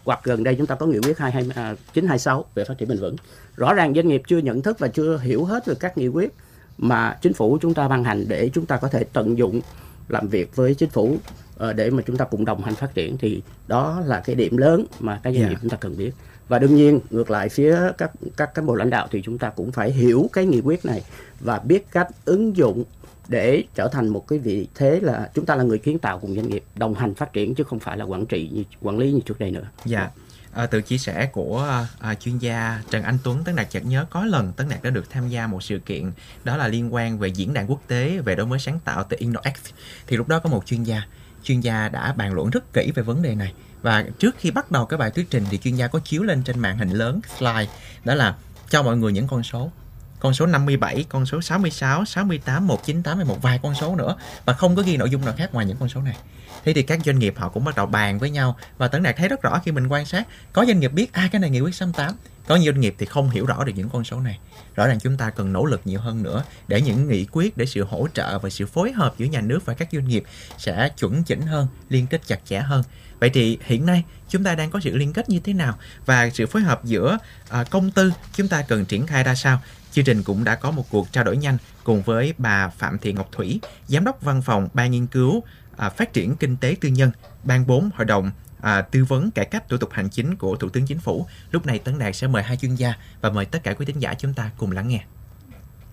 hoặc gần đây chúng ta có nghị quyết 926 về phát triển bền vững. Rõ ràng doanh nghiệp chưa nhận thức và chưa hiểu hết về các nghị quyết mà chính phủ chúng ta ban hành để chúng ta có thể tận dụng làm việc với chính phủ để mà chúng ta cùng đồng hành phát triển, thì đó là cái điểm lớn mà các doanh nghiệp chúng ta cần biết. Và đương nhiên ngược lại phía các cán bộ lãnh đạo thì chúng ta cũng phải hiểu cái nghị quyết này và biết cách ứng dụng để trở thành một cái vị thế là chúng ta là người kiến tạo cùng doanh nghiệp đồng hành phát triển, chứ không phải là quản lý như trước đây nữa. Từ chia sẻ của chuyên gia Trần Anh Tuấn, Tấn Đạt chợt nhớ có lần Tấn Đạt đã được tham gia một sự kiện đó là liên quan về diễn đàn quốc tế về đổi mới sáng tạo từ InnoX. Thì lúc đó có một chuyên gia đã bàn luận rất kỹ về vấn đề này, và trước khi bắt đầu cái bài thuyết trình thì chuyên gia có chiếu lên trên màn hình lớn slide, đó là cho mọi người những con số 57, con số 66, 68, 198 và một vài con số nữa, và không có ghi nội dung nào khác ngoài những con số này. Thế thì các doanh nghiệp họ cũng bắt đầu bàn với nhau, và Tấn Đạt thấy rất rõ khi mình quan sát, có doanh nghiệp biết cái này nghị quyết 68, có nhiều doanh nghiệp thì không hiểu rõ được những con số này. Rõ ràng chúng ta cần nỗ lực nhiều hơn nữa để những nghị quyết, để sự hỗ trợ và sự phối hợp giữa nhà nước và các doanh nghiệp sẽ chuẩn chỉnh hơn, liên kết chặt chẽ hơn. Vậy thì hiện nay chúng ta đang có sự liên kết như thế nào, và sự phối hợp giữa công tư chúng ta cần triển khai ra sao? Chương trình cũng đã có một cuộc trao đổi nhanh cùng với bà Phạm Thị Ngọc Thủy, Giám đốc Văn phòng Ban Nghiên cứu Phát triển Kinh tế Tư nhân, Ban 4 Hội đồng Tư vấn Cải cách Thủ tục Hành chính của Thủ tướng Chính phủ. Lúc này Tấn Đạt sẽ mời hai chuyên gia và mời tất cả quý thính giả chúng ta cùng lắng nghe.